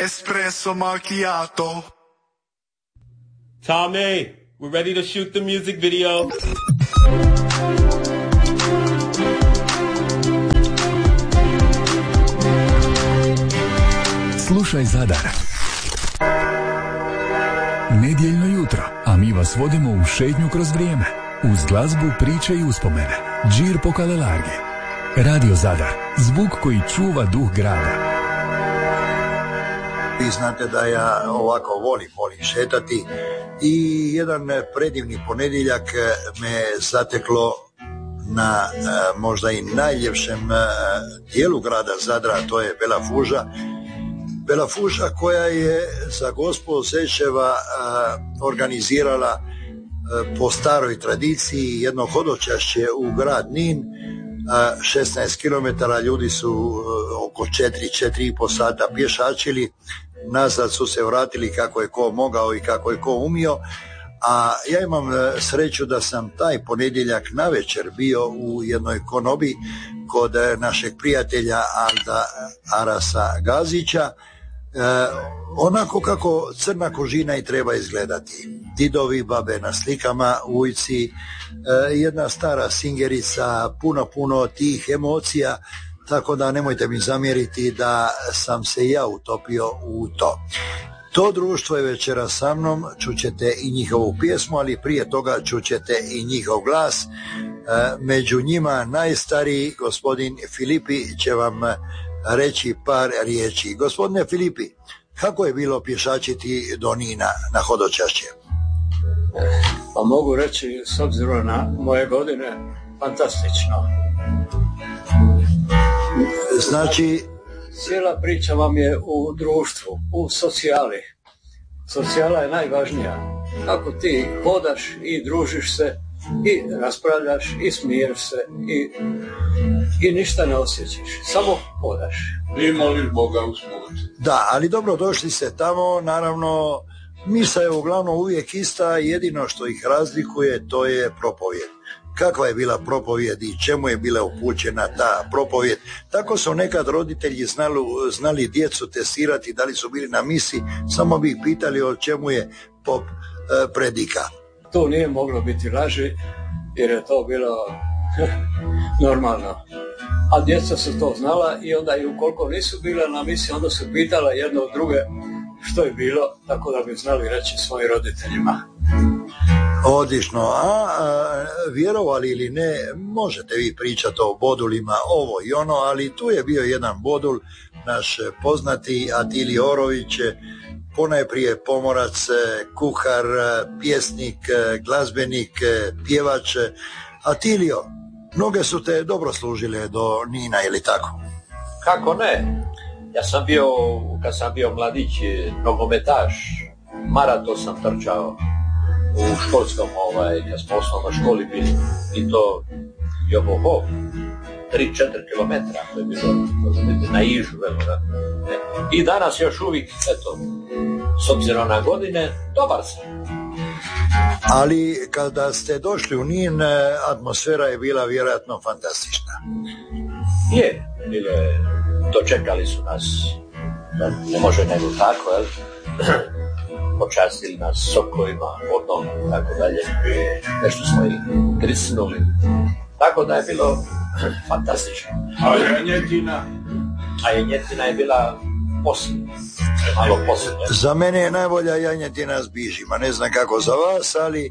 espresso macchiato. Tommy, we're ready to shoot the music video. Slušaj Zadar. Nedjeljno jutro, a mi vas vodimo u šetnju kroz vrijeme. Uz glazbu, priče i uspomene. Džir po Kalelargi. Radio Zadar. Zvuk koji čuva duh grada. Vi znate da ja ovako volim šetati i jedan predivni ponedjeljak me zateklo na možda i najljepšem dijelu grada Zadra, to je Bela Fuža koja je za Gospu Zečeva organizirala po staroj tradiciji jedno hodočašće u grad Nin. 16 km ljudi su oko 4,5 sata pješačili, nazad su se vratili kako je ko mogao i kako je ko umio. A ja imam sreću da sam taj ponedjeljak navečer bio u jednoj konobi kod našeg prijatelja Alda Arasa Gazića, onako kako crna kožina i treba izgledati. Didovi, babe na slikama, ujci, jedna stara singerica, puno tih emocija, tako da nemojte mi zamjeriti da sam se ja utopio u to. To društvo je večera sa mnom, čućete i njihovu pjesmu, ali prije toga čućete i njihov glas. Među njima najstariji gospodin Filipi će vam reći par riječi. Gospodine Filipi, kako je bilo pješačiti do Nina na hodočašće? Pa mogu reći, s obzirom na moje godine, fantastično. Znači, cijela priča vam je u društvu, u socijali. Socijala je najvažnija. Ako ti hodaš i družiš se i raspravljaš i smiješ se i ništa ne osjećaš, samo hodaš. I moliš Boga uz pomoć. Da, ali dobro, došli ste tamo, naravno, misa je uglavnom uvijek ista, jedino što ih razlikuje to je propovjed. Kakva je bila propovjed i čemu je bila upućena ta propovjed? Tako su nekad roditelji znali djecu testirati da li su bili na misi, samo bi ih pitali o čemu je pop predika. To nije moglo biti laži jer je to bilo normalno. A djeca su to znala i onda i ukoliko nisu bile na misi, onda su pitala jedno od druge što je bilo, tako da bi znali reći svojim roditeljima. Odlično, a vjerovali ili ne, možete vi pričati o bodulima, ovo i ono, ali tu je bio jedan bodul, naš poznati Atilio Orović, ponajprije pomorac, kuhar, pjesnik, glazbenik, pjevač. Atilio, mnoge su te dobro služile do Nina, ili tako? Kako ne? Ja sam bio, kad sam bio mladić, nogometaš, maraton sam trčao u školskom, kad smo u osnovnoj školi bili, i to 3-4 kilometra, to je bilo na Ižu, i danas još uvijek, eto, s obzirom na godine, dobar sam. Ali kada ste došli u Nin, atmosfera je bila vjerojatno fantastična. Je, dočekali su nas, ne može nego tako, jel? Počastili nas sokovima, vodom i tako dalje. Nešto smo ih grisnuli. Tako da je bilo fantastično. A janjetina? A janjetina je bila malo posljednja. Za mene je najbolja janjetina s bižima. Ne znam kako za vas, ali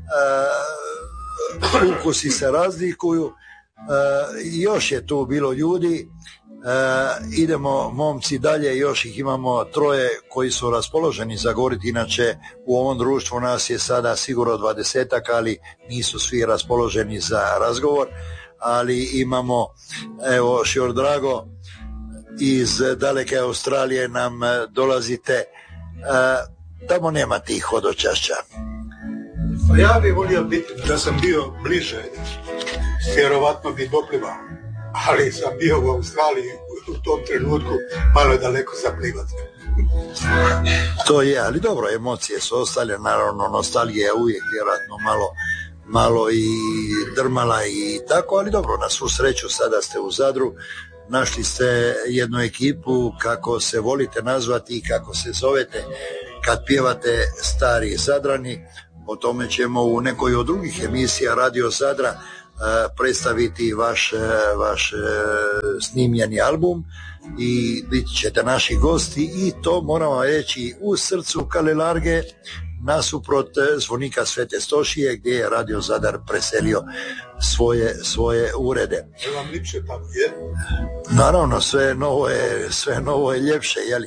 ukusi se razlikuju. Još je tu bilo ljudi. Idemo momci dalje, još ih imamo 3 koji su raspoloženi za govoriti. Inače u ovom društvu nas je sada sigurno 20-ak, ali nisu svi raspoloženi za razgovor. Ali imamo, evo, Šior Drago, iz daleke Australije nam dolazite. Tamo nema tih hodočašća. Ja bih volio biti, da sam bio bliže, vjerovatno bi doplivao, ali sam bio u Australiji u tom trenutku malo daleko za plivat. To je, ali dobro, emocije su ostale, naravno nostalgija je uvijek vjerojatno malo i drmala i tako, ali dobro, na svu sreću sada ste u Zadru, našli ste jednu ekipu, kako se volite nazvati i kako se zovete kad pjevate Stari Zadrani. O tome ćemo u nekoj od drugih emisija Radio Zadra predstaviti vaš snimljeni album i bit ćete naši gosti, i to moramo reći u srcu Kalelarge, nasuprot zvonika Svete Stošije, gdje je Radio Zadar preselio svoje urede. Vam liče tamo, je? Naravno, sve novo je ljepše, jeli?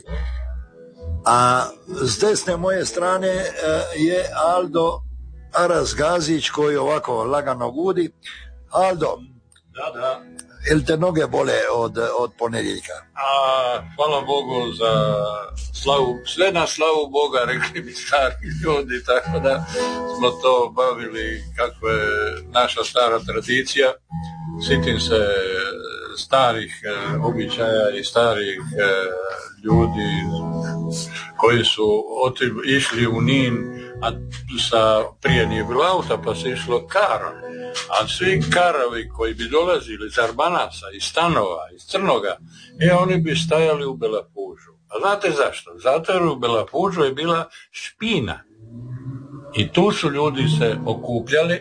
A s desne moje strane je Aldo Aras-Gazić, koji ovako lagano gudi. Aldo, Da. jel te noge bole od ponedjeljka? Hvala Bogu za slavu, sve na slavu Boga, rekli bi stari ljudi, tako da smo to bavili kako je naša stara tradicija. Sitim se starih običaja i starih ljudi koji su išli u Nin, a prije nije bilo auta, pa se išlo karom. A svi karovi koji bi dolazili iz Arbanaca, iz Stanova, iz Crnoga, oni bi stajali u Belafužu. A znate zašto? Zato jer u Belafužu je bila špina. I tu su ljudi se okupljali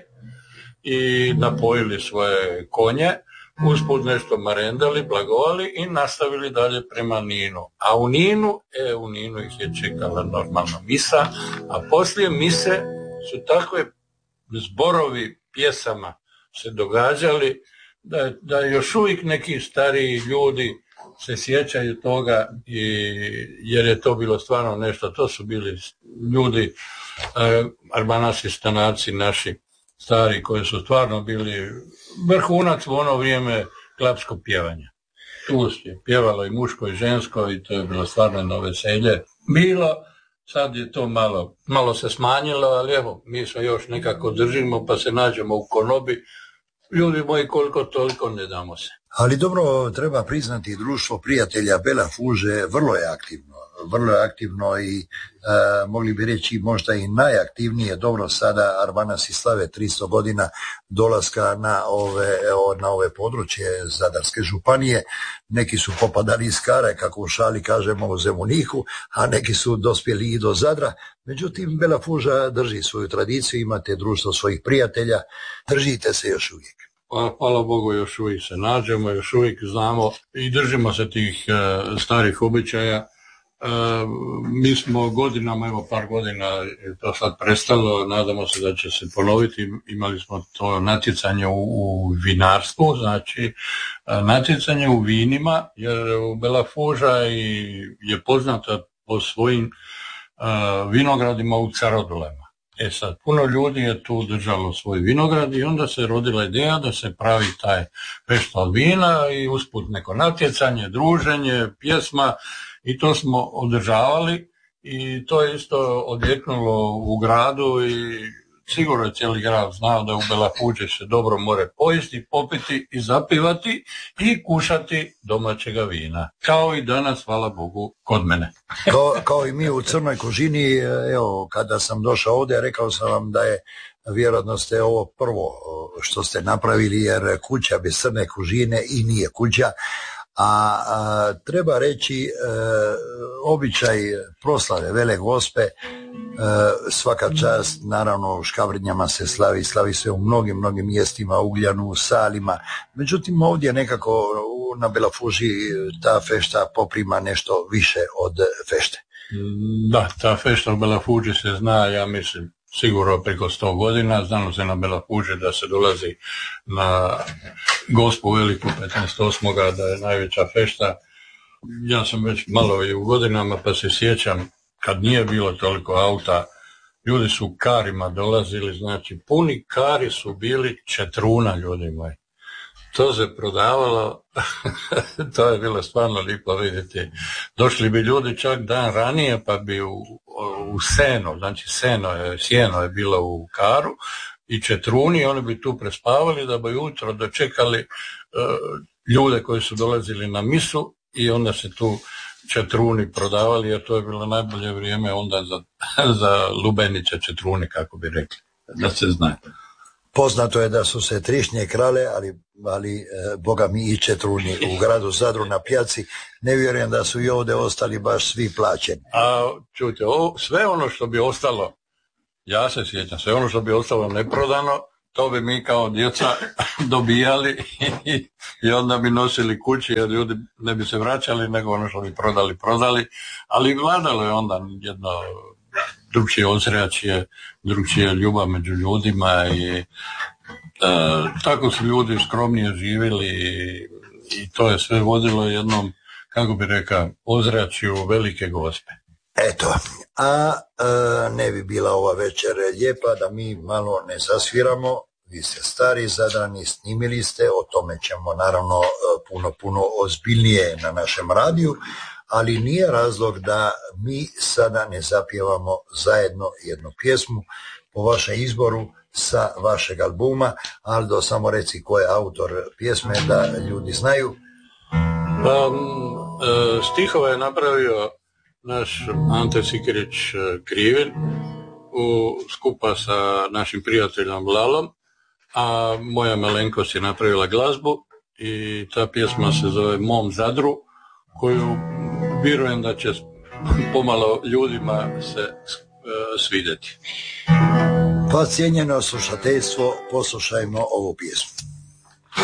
i napojili svoje konje, usput nešto marendali, blagovali i nastavili dalje prema Ninu. A u Ninu ih je čekala normalna misa, a poslije mise su takve zborovi pjesama se događali da još uvijek neki stariji ljudi se sjećaju toga, jer je to bilo stvarno nešto. To su bili ljudi, Arbanasi stanarci naši stari, koji su stvarno bili vrhunac u ono vrijeme klapskog pjevanja. Tu je pjevalo i muško i žensko i to je bilo stvarno jedno veselje. Bilo, sad je to malo se smanjilo, ali evo, mi se još nekako držimo pa se nađemo u konobi. Ljudi moji, koliko toliko ne damo se. Ali dobro, treba priznati, društvo prijatelja Belafuže vrlo je aktivno i mogli bi reći možda i najaktivnije. Dobro, sada Arbanasi slave 300 godina dolaska na ove područje Zadarske županije. Neki su popadali iz Kare, kako u šali kažemo, u Zemuniku, a neki su dospjeli i do Zadra. Međutim, Belafuža drži svoju tradiciju, imate društvo svojih prijatelja, držite se još uvijek. Hvala Bogu, još uvijek se nađemo, još uvijek znamo i držimo se tih starih običaja. Mi smo godinama, evo par godina je to sad prestalo, nadamo se da će se ponoviti. Imali smo to natjecanje u vinarstvu, znači natjecanje u vinima, jer Belafuža je poznata po svojim vinogradima u Carodulama. Sad, puno ljudi je tu držalo svoj vinograd i onda se rodila ideja da se pravi taj feštal vina i usput neko natjecanje, druženje, pjesma, i to smo održavali i to je isto odjeknulo u gradu i sigurno je cijeli grad znao da u Belafuži se dobro more pojesti, popiti i zapivati i kušati domaćega vina. Kao i danas, hvala Bogu, kod mene. Kao i mi u Crnoj Kužini, evo, kada sam došao ovdje, rekao sam vam da je vjerojatno ste ovo prvo što ste napravili, jer kuća bez Crne Kužine i nije kuća. A treba reći, običaj proslave Vele Gospe, svaka čast, naravno u Škabrnjama se slavi se u mnogim mjestima, Ugljanu, Salima, međutim ovdje nekako na Belafuži ta fešta poprima nešto više od fešte. Da, ta fešta u Belafuži se zna, ja mislim, sigurno preko 100 godina, znalo se na Belafuži da se dolazi na Gospu Veliku 15.8. da je najveća fešta. Ja sam već malo i u godinama pa se sjećam kad nije bilo toliko auta, ljudi su karima dolazili, znači puni kari su bili četruna, ljudi moji. To se prodavalo, to je bilo stvarno lijepo vidjeti. Došli bi ljudi čak dan ranije pa bi u seno, znači sjeno je bilo u karu i četruni, oni bi tu prespavali da bi jutro dočekali ljude koji su dolazili na misu i onda se tu četruni prodavali, jer to je bilo najbolje vrijeme onda za lubenice četruni, kako bi rekli, da se zna. Poznato je da su se trišnje krale, ali boga mi i četruni u gradu Zadru na pijaci. Ne vjerujem da su i ovdje ostali baš svi plaćeni. A čujte, sve ono što bi ostalo, ja se sjećam, sve ono što bi ostalo neprodano, to bi mi kao djeca dobijali i onda bi nosili kući, jer ljudi ne bi se vraćali, nego ono što bi prodali, ali vladalo je onda jedno drugčije ozračje, drugčije ljubav među ljudima i tako su ljudi skromnije živjeli i to je sve vodilo jednom, kako bi rekao, ozračju Velike Gospe. Eto, ne bi bila ova večer lijepa da mi malo ne zasviramo. Vi ste stari Zadrani, snimili ste, o tome ćemo naravno puno ozbiljnije na našem radiju, ali nije razlog da mi sada ne zapjevamo zajedno jednu pjesmu po vašem izboru sa vašeg albuma. Aldo, samo reci ko je autor pjesme da ljudi znaju. Stihove je napravio naš Ante Sikirić Krivin skupa sa našim prijateljom Lalom, a moja malenkost je napravila glazbu i ta pjesma se zove Mom Zadru, koju vjerujem da će pomalo ljudima se svidjeti. Pa cijenjeno slušateljstvo, poslušajmo ovu pjesmu.